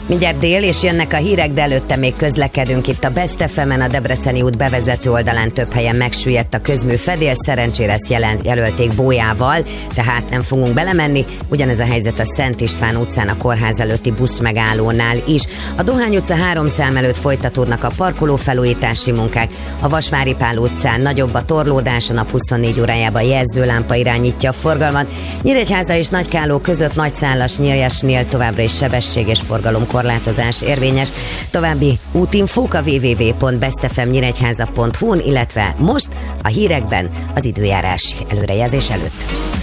Mindjárt dél, és jönnek a hírek, de előtte még közlekedünk itt a Best FM-en, a Debreceni út bevezető oldalán több helyen megsüllyedt a közmű fedél, szerencsére ezt jelölték bójával, tehát nem fogunk belemenni. Ugyanez a helyzet a Szent István utcán, a kórház előtti buszmegállónál is. A Dohány utca 3 szám előtt folytatódnak a parkolófelújítási munkák, a Vasvári Pál utcán nagyobb a torlódás, a nap 24 órájában jelzőlámpa irányítja a forgalmat. Nyíregyháza és Nagykáló között Nagyszálas Nyíresnél továbbra is sebesség és forgalomkorlátozás érvényes. További útinfók a www.bestfmnyíregyháza.hu-n, illetve most a hírekben az időjárás előrejelzés előtt.